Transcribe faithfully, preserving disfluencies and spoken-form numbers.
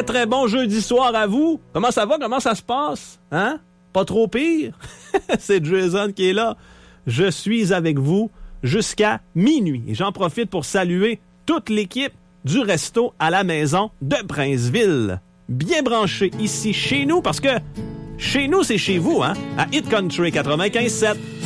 très, très bon jeudi soir à vous. Comment ça va? Comment ça se passe? Hein? Pas trop pire? C'est Jason qui est là. Je suis avec vous jusqu'à minuit. Et j'en profite pour saluer toute l'équipe du resto à la maison de Princeville. Bien branché ici chez nous, parce que chez nous, c'est chez vous, hein? À Hit Country quatre-vingt-quinze sept.